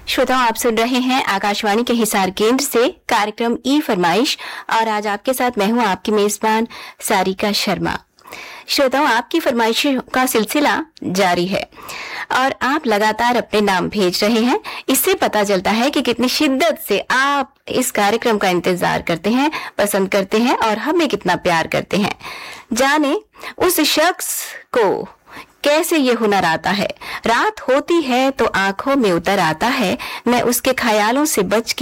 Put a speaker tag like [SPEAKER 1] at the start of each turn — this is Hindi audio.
[SPEAKER 1] श्रोताओं, आप सुन रहे हैं आकाशवाणी के हिसार केंद्र से कार्यक्रम ई फरमाइश और आज आपके साथ मैं हूं आपकी मेजबान सारिका शर्मा। श्रोताओं, आपकी फरमाइशों का सिलसिला जारी है और आप लगातार अपने नाम भेज रहे हैं। इससे पता चलता है कि कितनी शिद्दत से आप इस कार्यक्रम का इंतजार करते हैं, पसंद करते हैं और हमें कितना प्यार करते हैं। जाने उस शख्स को कैसे ये हुनर आता है। रात होती है तो आंखों में उतर आता है, मैं उसके ख्यालों से बच के